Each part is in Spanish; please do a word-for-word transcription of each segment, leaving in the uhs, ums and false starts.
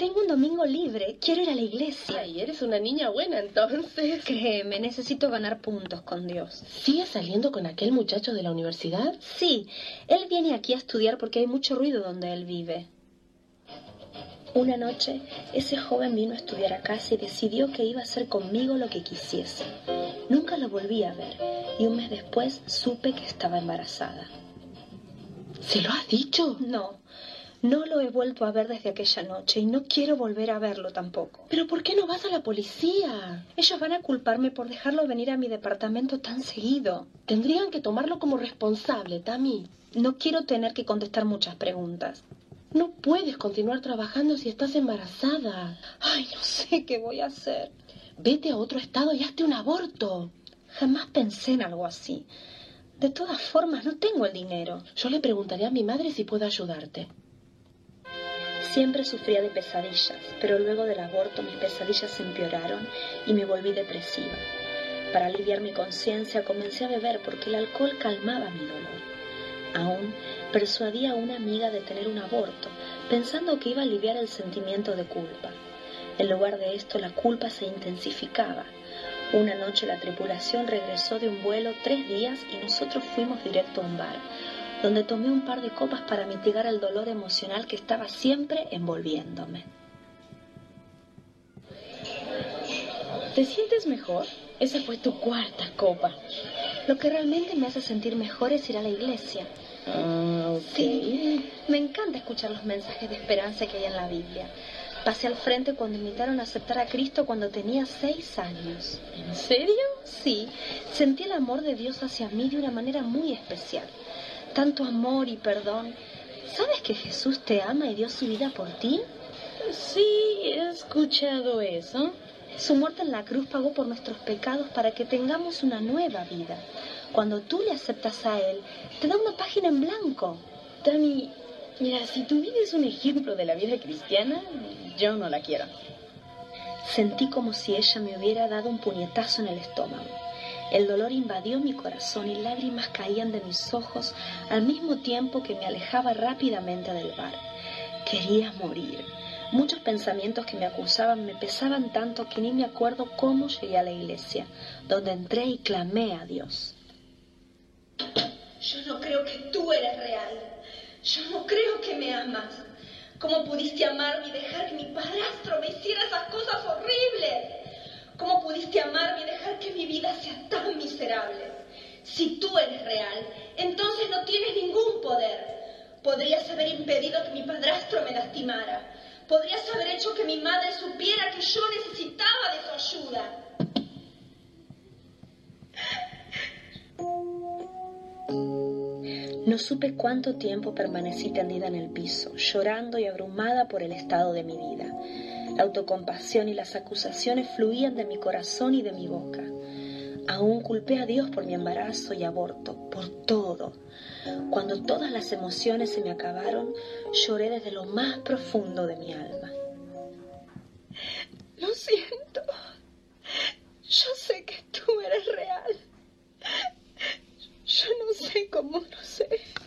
tengo un domingo libre. Quiero ir a la iglesia. Ay, eres una niña buena entonces. Créeme, necesito ganar puntos con Dios. ¿Sigues saliendo con aquel muchacho de la universidad? Sí, él viene aquí a estudiar porque hay mucho ruido donde él vive. Una noche, ese joven vino a estudiar a casa y decidió que iba a hacer conmigo lo que quisiese. Nunca lo volví a ver y un mes después supe que estaba embarazada. ¿Se lo has dicho? No, no lo he vuelto a ver desde aquella noche y no quiero volver a verlo tampoco. ¿Pero por qué no vas a la policía? Ellos van a culparme por dejarlo venir a mi departamento tan seguido. Tendrían que tomarlo como responsable, Tami. No quiero tener que contestar muchas preguntas. No puedes continuar trabajando si estás embarazada. Ay, no sé qué voy a hacer. Vete a otro estado y hazte un aborto. Jamás pensé en algo así. De todas formas, no tengo el dinero. Yo le preguntaré a mi madre si puedo ayudarte. Siempre sufría de pesadillas, pero luego del aborto mis pesadillas se empeoraron y me volví depresiva. Para aliviar mi conciencia comencé a beber porque el alcohol calmaba mi dolor. Aún persuadí a una amiga de tener un aborto, pensando que iba a aliviar el sentimiento de culpa. En lugar de esto, la culpa se intensificaba. Una noche la tripulación regresó de un vuelo tres días y nosotros fuimos directo a un bar, donde tomé un par de copas para mitigar el dolor emocional que estaba siempre envolviéndome. ¿Te sientes mejor? Esa fue tu cuarta copa. Lo que realmente me hace sentir mejor es ir a la iglesia. Ah, ok. Sí, me encanta escuchar los mensajes de esperanza que hay en la Biblia. Pasé al frente cuando me invitaron a aceptar a Cristo cuando tenía seis años. ¿En serio? Sí, sentí el amor de Dios hacia mí de una manera muy especial. Tanto amor y perdón. ¿Sabes que Jesús te ama y dio su vida por ti? Sí, he escuchado eso. Su muerte en la cruz pagó por nuestros pecados para que tengamos una nueva vida. Cuando tú le aceptas a Él, te da una página en blanco. Tami, mira, si tu vida es un ejemplo de la vida cristiana, yo no la quiero. Sentí como si ella me hubiera dado un puñetazo en el estómago. El dolor invadió mi corazón y lágrimas caían de mis ojos al mismo tiempo que me alejaba rápidamente del bar. Quería morir. Muchos pensamientos que me acusaban me pesaban tanto que ni me acuerdo cómo llegué a la iglesia, donde entré y clamé a Dios. Yo no creo que tú eres real. Yo no creo que me amas. ¿Cómo pudiste amarme y dejar que mi padrastro me hiciera esas cosas horribles? ¿Cómo pudiste amarme y dejar que mi vida sea tan miserable? Si tú eres real, entonces no tienes ningún poder. Podrías haber impedido que mi padrastro me lastimara. Podrías haber hecho que mi madre supiera que yo necesitaba de su ayuda. No supe cuánto tiempo permanecí tendida en el piso, llorando y abrumada por el estado de mi vida. La autocompasión y las acusaciones fluían de mi corazón y de mi boca. Aún culpé a Dios por mi embarazo y aborto, por todo. Cuando todas las emociones se me acabaron, lloré desde lo más profundo de mi alma. Lo siento. Yo sé que tú eres real. Yo no sé cómo lo sé.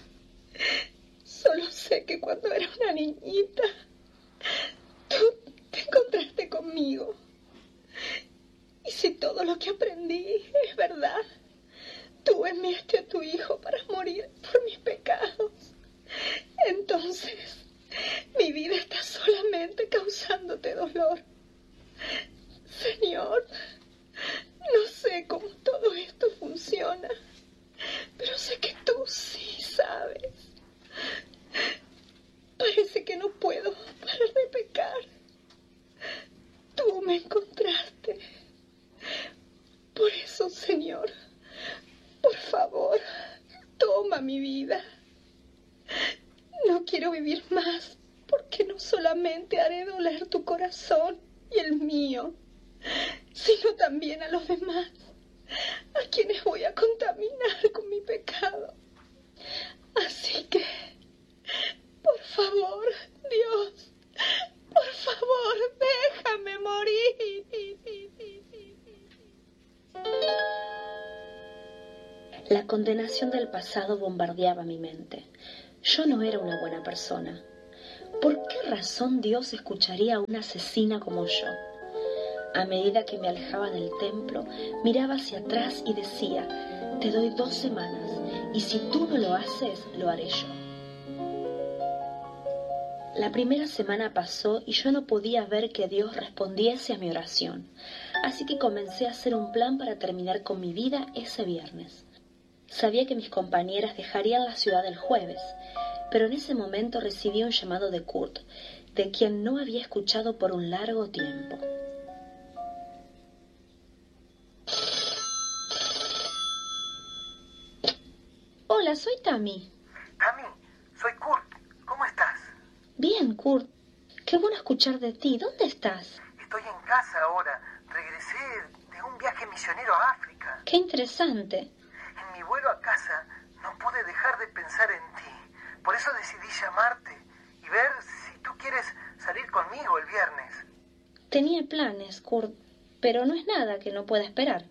Solo sé que cuando era una niñita, tú te encontraste conmigo. Y si todo lo que aprendí es verdad, tú enviaste a tu hijo para morir por mis pecados. Entonces, mi vida está solamente causándote dolor. Señor, no sé cómo todo esto funciona, pero sé que tú sí sabes. Parece que no puedo parar de pecar. Tú me encontraste. Por eso, Señor, por favor, toma mi vida. No quiero vivir más, porque no solamente haré doler tu corazón y el mío, sino también a los demás, a quienes voy a contaminar con mi pecado. Así que, por favor, Dios, por favor, déjame morir. La condenación del pasado bombardeaba mi mente. Yo no era una buena persona. ¿Por qué razón Dios escucharía a una asesina como yo? A medida que me alejaba del templo, miraba hacia atrás y decía, te doy dos semanas, y si tú no lo haces, lo haré yo. La primera semana pasó y yo no podía ver que Dios respondiese a mi oración, así que comencé a hacer un plan para terminar con mi vida ese viernes. Sabía que mis compañeras dejarían la ciudad el jueves, pero en ese momento recibí un llamado de Kurt, de quien no había escuchado por un largo tiempo. Hola, soy Tammy. Tammy, soy Kurt. ¿Cómo estás? Bien, Kurt. Qué bueno escuchar de ti. ¿Dónde estás? Estoy en casa ahora. Regresé de un viaje misionero a África. Qué interesante. En mi vuelo a casa no pude dejar de pensar en ti. Por eso decidí llamarte y ver si tú quieres salir conmigo el viernes. Tenía planes, Kurt, pero no es nada que no pueda esperar.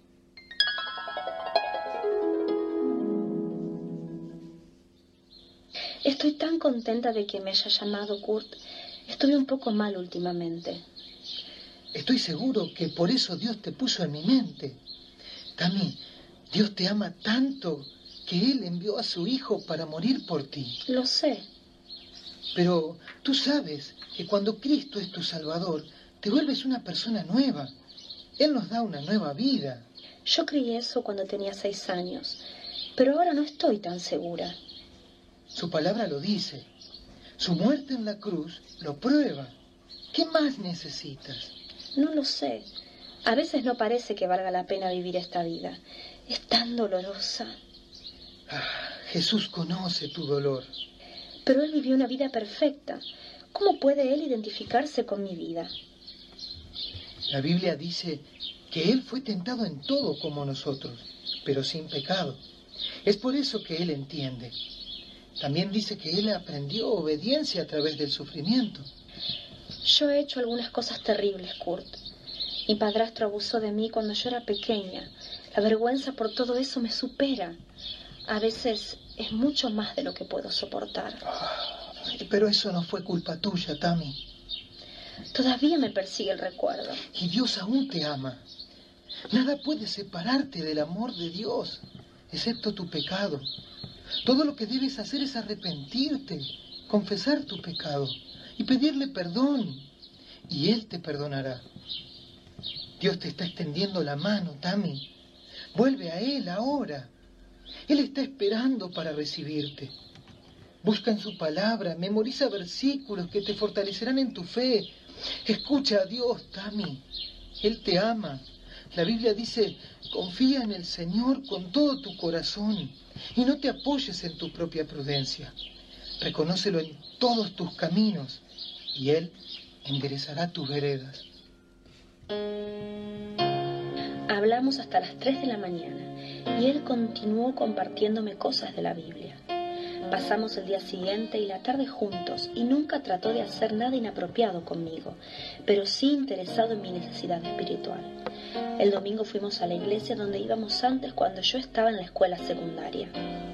Estoy tan contenta de que me haya llamado, Kurt. Estuve un poco mal últimamente. Estoy seguro que por eso Dios te puso en mi mente. Tammy, Dios te ama tanto que Él envió a su Hijo para morir por ti. Lo sé. Pero tú sabes que cuando Cristo es tu Salvador, te vuelves una persona nueva. Él nos da una nueva vida. Yo creí eso cuando tenía seis años, pero ahora no estoy tan segura. Su palabra lo dice. Su muerte en la cruz lo prueba. ¿Qué más necesitas? No lo sé. A veces no parece que valga la pena vivir esta vida. Es tan dolorosa. Ah, Jesús conoce tu dolor. Pero Él vivió una vida perfecta. ¿Cómo puede Él identificarse con mi vida? La Biblia dice que Él fue tentado en todo como nosotros, pero sin pecado. Es por eso que Él entiende. También dice que Él aprendió obediencia a través del sufrimiento. Yo he hecho algunas cosas terribles, Kurt. Mi padrastro abusó de mí cuando yo era pequeña. La vergüenza por todo eso me supera. A veces es mucho más de lo que puedo soportar. Ah, pero eso no fue culpa tuya, Tammy. Todavía me persigue el recuerdo. Y Dios aún te ama. Nada puede separarte del amor de Dios, excepto tu pecado. Todo lo que debes hacer es arrepentirte, confesar tu pecado y pedirle perdón. Y Él te perdonará. Dios te está extendiendo la mano, Tammy. Vuelve a Él ahora. Él está esperando para recibirte. Busca en su palabra, memoriza versículos que te fortalecerán en tu fe. Escucha a Dios, Tammy. Él te ama. La Biblia dice, confía en el Señor con todo tu corazón y no te apoyes en tu propia prudencia. Reconócelo en todos tus caminos y Él enderezará tus veredas. Hablamos hasta las tres de la mañana y Él continuó compartiéndome cosas de la Biblia. Pasamos el día siguiente y la tarde juntos y nunca trató de hacer nada inapropiado conmigo, pero sí interesado en mi necesidad espiritual. El domingo fuimos a la iglesia donde íbamos antes cuando yo estaba en la escuela secundaria.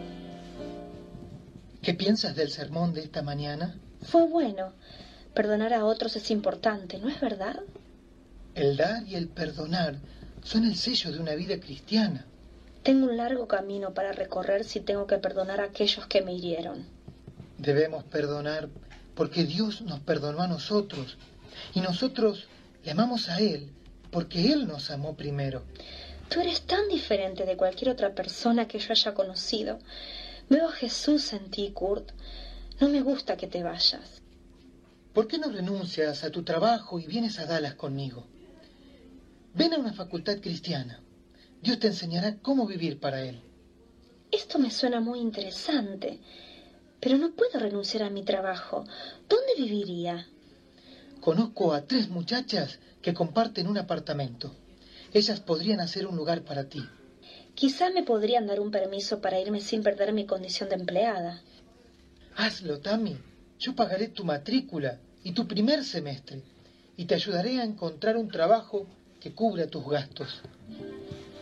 ¿Qué piensas del sermón de esta mañana? Fue bueno. Perdonar a otros es importante, ¿no es verdad? El dar y el perdonar son el sello de una vida cristiana. Tengo un largo camino para recorrer si tengo que perdonar a aquellos que me hirieron. Debemos perdonar porque Dios nos perdonó a nosotros y nosotros le amamos a Él porque Él nos amó primero. Tú eres tan diferente de cualquier otra persona que yo haya conocido. Veo a Jesús en ti, Kurt. No me gusta que te vayas. ¿Por qué no renuncias a tu trabajo y vienes a Dallas conmigo? Ven a una facultad cristiana. Dios te enseñará cómo vivir para Él. Esto me suena muy interesante, pero no puedo renunciar a mi trabajo. ¿Dónde viviría? Conozco a tres muchachas que comparten un apartamento. Ellas podrían hacer un lugar para ti. Quizá me podrían dar un permiso para irme sin perder mi condición de empleada. Hazlo, Tammy. Yo pagaré tu matrícula y tu primer semestre y te ayudaré a encontrar un trabajo que cubra tus gastos.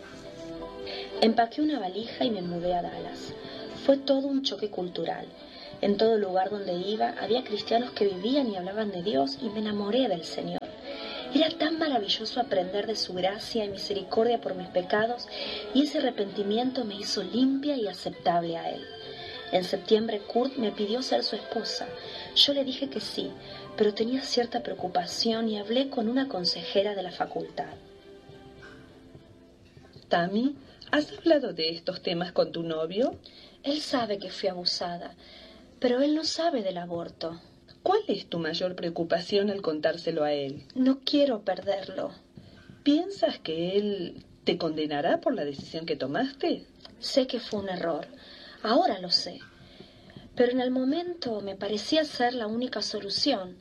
Empaqué una valija y me mudé a Dallas. Fue todo un choque cultural. En todo lugar donde iba había cristianos que vivían y hablaban de Dios y me enamoré del Señor. Era tan maravilloso aprender de su gracia y misericordia por mis pecados, y ese arrepentimiento me hizo limpia y aceptable a Él. En septiembre Kurt me pidió ser su esposa. Yo le dije que sí, pero tenía cierta preocupación y hablé con una consejera de la facultad. Tammy, ¿has hablado de estos temas con tu novio? Él sabe que fui abusada, pero él no sabe del aborto. ¿Cuál es tu mayor preocupación al contárselo a él? No quiero perderlo. ¿Piensas que él te condenará por la decisión que tomaste? Sé que fue un error. Ahora lo sé. Pero en el momento me parecía ser la única solución.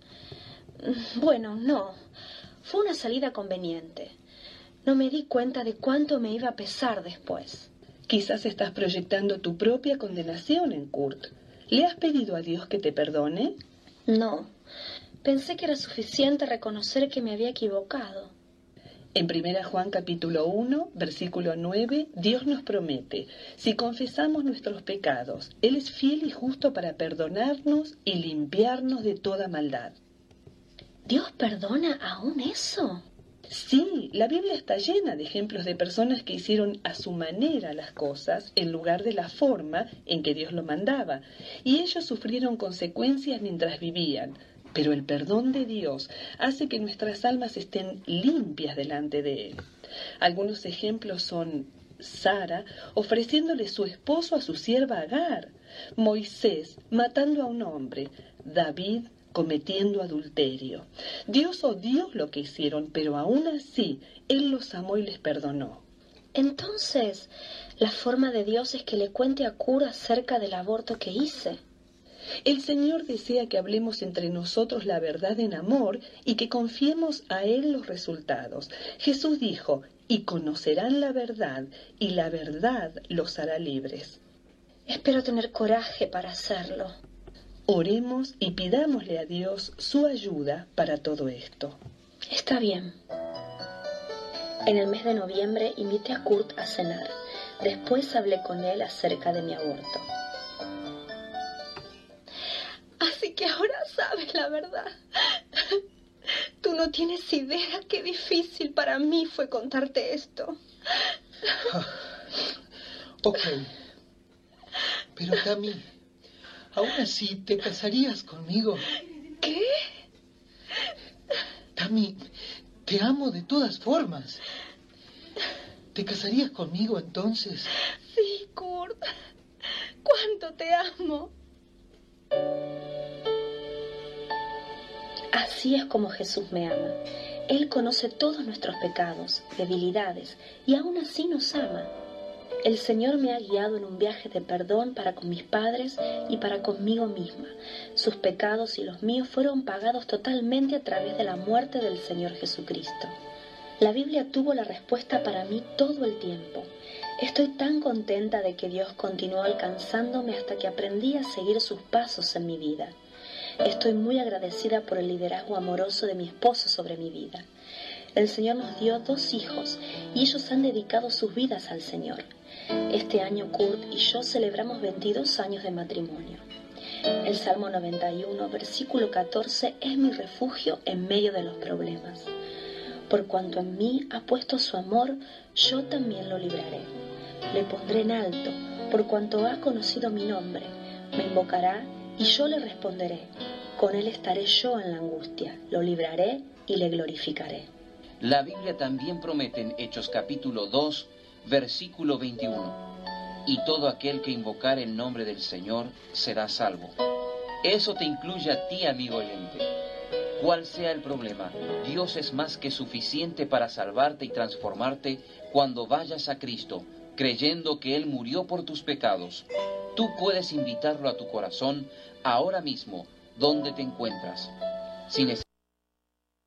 Bueno, no. Fue una salida conveniente. No me di cuenta de cuánto me iba a pesar después. Quizás estás proyectando tu propia condenación en Kurt. ¿Le has pedido a Dios que te perdone? No. Pensé que era suficiente reconocer que me había equivocado. En primera Juan capítulo uno, versículo nueve, Dios nos promete: si confesamos nuestros pecados, Él es fiel y justo para perdonarnos y limpiarnos de toda maldad. ¿Dios perdona aún eso? Sí, la Biblia está llena de ejemplos de personas que hicieron a su manera las cosas en lugar de la forma en que Dios lo mandaba, y ellos sufrieron consecuencias mientras vivían. Pero el perdón de Dios hace que nuestras almas estén limpias delante de Él. Algunos ejemplos son Sara ofreciéndole su esposo a su sierva Agar, Moisés matando a un hombre, David cometiendo adulterio. Dios odió lo que hicieron, pero aún así Él los amó y les perdonó. Entonces, la forma de Dios es que le cuente a Kurt acerca del aborto que hice. El Señor desea que hablemos entre nosotros la verdad en amor y que confiemos a Él los resultados. Jesús dijo: y conocerán la verdad, y la verdad los hará libres. Espero tener coraje para hacerlo. Oremos y pidámosle a Dios su ayuda para todo esto. Está bien. En el mes de noviembre invité a Kurt a cenar. Después hablé con él acerca de mi aborto. Así que ahora sabes la verdad. Tú no tienes idea qué difícil para mí fue contarte esto. Ah, ok. Pero Tammy, aún así, ¿te casarías conmigo? ¿Qué? Tammy, te amo de todas formas. ¿Te casarías conmigo entonces? Sí, Kurt. ¿Cuánto te amo? Así es como Jesús me ama. Él conoce todos nuestros pecados, debilidades, y aún así nos ama. El Señor me ha guiado en un viaje de perdón para con mis padres y para conmigo misma. Sus pecados y los míos fueron pagados totalmente a través de la muerte del Señor Jesucristo. La Biblia tuvo la respuesta para mí todo el tiempo. Estoy tan contenta de que Dios continuó alcanzándome hasta que aprendí a seguir sus pasos en mi vida. Estoy muy agradecida por el liderazgo amoroso de mi esposo sobre mi vida. El Señor nos dio dos hijos y ellos han dedicado sus vidas al Señor. Este año Kurt y yo celebramos veintidós años de matrimonio. El Salmo noventa y uno, versículo catorce, es mi refugio en medio de los problemas. Por cuanto en mí ha puesto su amor, yo también lo libraré. Le pondré en alto, por cuanto ha conocido mi nombre. Me invocará y yo le responderé. Con él estaré yo en la angustia, lo libraré y le glorificaré. La Biblia también promete en Hechos capítulo dos, versículo veintiuno. Y todo aquel que invocar el nombre del Señor será salvo. Eso te incluye a ti, amigo oyente. Cual sea el problema, Dios es más que suficiente para salvarte y transformarte cuando vayas a Cristo, creyendo que Él murió por tus pecados. Tú puedes invitarlo a tu corazón ahora mismo, donde te encuentras. Sin